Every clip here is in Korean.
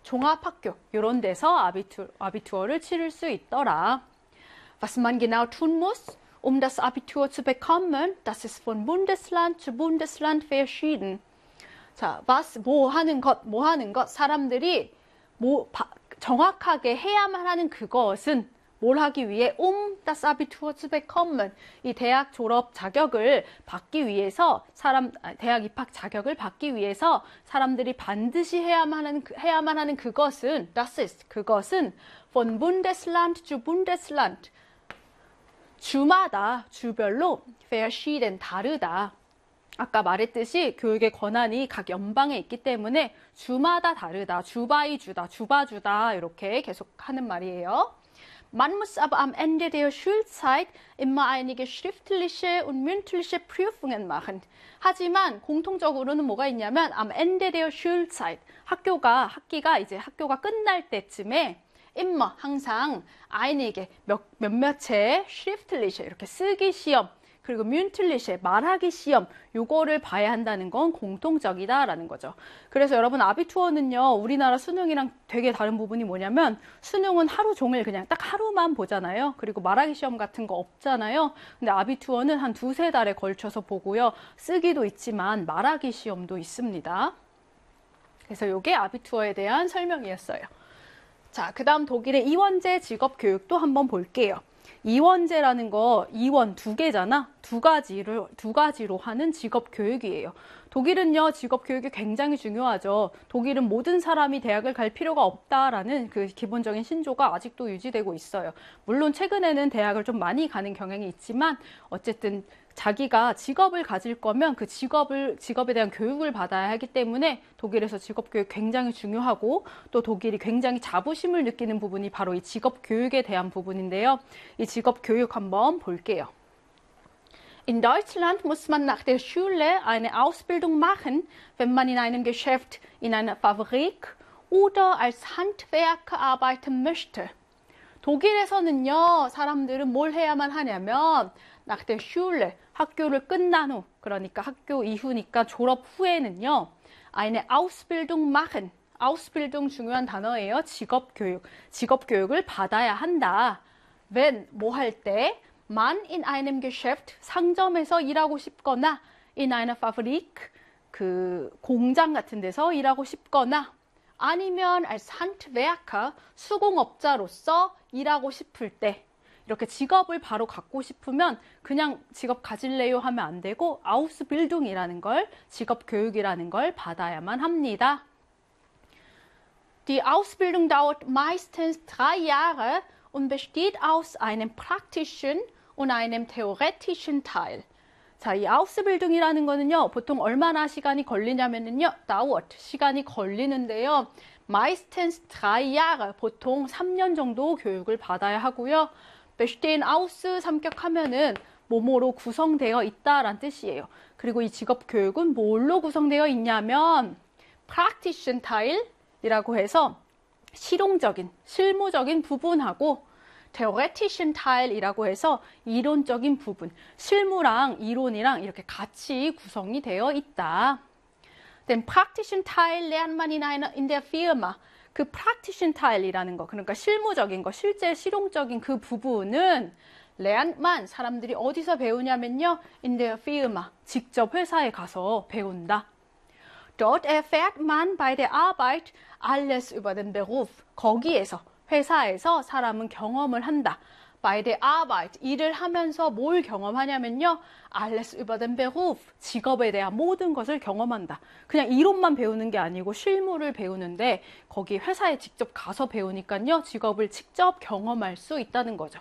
종합학교 이런 데서 아비투어를 치를 수 있더라. Was man genau tun muss, um das Abitur zu bekommen, das ist von Bundesland zu Bundesland verschieden. 자, 뭐 하는 것, 사람들이 정확하게 해야만 하는 그것은 뭘 하기 위해 das Abitur zu bekommen, 이 대학 졸업 자격을 받기 위해서 대학 입학 자격을 받기 위해서 사람들이 반드시 해야만 하는 그것은 das ist, 그것은 von Bundesland zu Bundesland, 주마다 주별로 verschieden, 다르다. 아까 말했듯이 교육의 권한이 각 연방에 있기 때문에 주마다 다르다, 주바이주다, 주바주다 이렇게 계속 하는 말이에요. Man muss aber am Ende der Schulzeit immer einige schriftliche und mündliche Prüfungen machen. 하지만 공통적으로는 뭐가 있냐면 am Ende der Schulzeit, 학기가 끝날 때쯤에 immer, 항상 einige, 몇몇의 schriftliche, 이렇게 쓰기 시험, 그리고 mündliche, 말하기 시험, 요거를 봐야 한다는 건 공통적이다라는 거죠. 그래서 여러분 아비투어는요, 우리나라 수능이랑 되게 다른 부분이 뭐냐면 수능은 하루 종일 그냥 딱 하루만 보잖아요. 그리고 말하기 시험 같은 거 없잖아요. 근데 아비투어는 한 2-3달에 걸쳐서 보고요. 쓰기도 있지만 말하기 시험도 있습니다. 그래서 요게 아비투어에 대한 설명이었어요. 자, 그 다음 독일의 이원제 직업교육도 한번 볼게요. 이원제라는 거, 이원 2개잖아. 두 가지로 하는 직업교육이에요. 독일은요, 직업교육이 굉장히 중요하죠. 독일은 모든 사람이 대학을 갈 필요가 없다라는 그 기본적인 신조가 아직도 유지되고 있어요. 물론 최근에는 대학을 좀 많이 가는 경향이 있지만 어쨌든 자기가 직업을 가질 거면 그 직업에 대한 교육을 받아야 하기 때문에 독일에서 직업교육 굉장히 중요하고 또 독일이 굉장히 자부심을 느끼는 부분이 바로 이 직업교육에 대한 부분인데요. 이 직업교육 한번 볼게요. In Deutschland muss man nach der Schule eine Ausbildung machen, wenn man in einem Geschäft, in einer Fabrik oder als Handwerker arbeiten möchte. 독일에서는요, 사람들은 뭘 해야만 하냐면 nach der Schule, 학교를 끝난 후, 그러니까 학교 이후니까 졸업 후에는요, eine Ausbildung machen. Ausbildung 중요한 단어예요. 직업교육을 받아야 한다. Wenn, 뭐 할 때, man in einem Geschäft, 상점에서 일하고 싶거나, in einer Fabrik, 그 공장 같은 데서 일하고 싶거나, 아니면 als Handwerker, 수공업자로서 일하고 싶을 때, 이렇게 직업을 바로 갖고 싶으면 그냥 직업 가질래요 하면 안 되고 Ausbildung이라는 걸, 직업교육이라는 걸 받아야만 합니다. Die Ausbildung dauert meistens 3 Jahre und besteht aus einem praktischen und einem theoretischen Teil. 자, 이 Ausbildung이라는 거는요, 보통 얼마나 시간이 걸리냐면요, dauert, 시간이 걸리는데요. meistens 3 Jahre, 보통 3년 정도 교육을 받아야 하고요. bestehen aus, 삼격하면은 뭐뭐로 구성되어 있다라는 뜻이에요. 그리고 이 직업교육은 뭘로 구성되어 있냐면 praktischen Teil이라고 해서 실무적인 부분하고 theoretischen Teil이라고 해서 이론적인 부분, 실무랑 이론이랑 이렇게 같이 구성이 되어 있다. Den praktischen Teil lernt man in der Firma. 그 praktischen Teil이라는 거, 그러니까 실무적인 거, 실제 실용적인 그 부분은 lernt man, 사람들이 어디서 배우냐면요, in der Firma, 직접 회사에 가서 배운다. Dort erfährt man bei der Arbeit alles über den Beruf. 거기에서, 회사에서 사람은 경험을 한다. Bei der Arbeit, 일을 하면서 뭘 경험하냐면요, alles über den Beruf, 직업에 대한 모든 것을 경험한다. 그냥 이론만 배우는 게 아니고 실무를 배우는데 거기 회사에 직접 가서 배우니까요, 직업을 직접 경험할 수 있다는 거죠.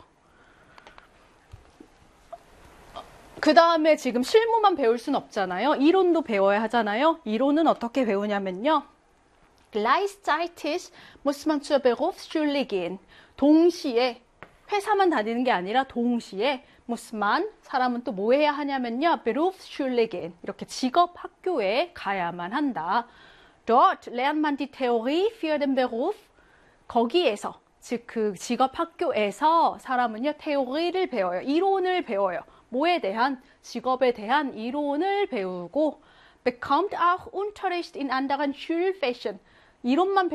그 다음에 지금 실무만 배울 순 없잖아요. 이론도 배워야 하잖아요. 이론은 어떻게 배우냐면요, Gleichzeitig muss man zur Berufsschule gehen. 동시에 회사만 다니는 게 아니라 동시에 muss man, 사람은 또 뭐 해야 하냐면요, Berufsschule gehen. 이렇게 직업 학교에 가야만 한다. Dort lernt man die Theorie für den Beruf. 거기에서, 즉 그 직업 학교에서 사람은요, Theorie를 배워요. 이론을 배워요. 뭐에 대한? 직업에 대한 이론을 배우고 bekommt auch Unterricht in anderen Schulfächern. 이론만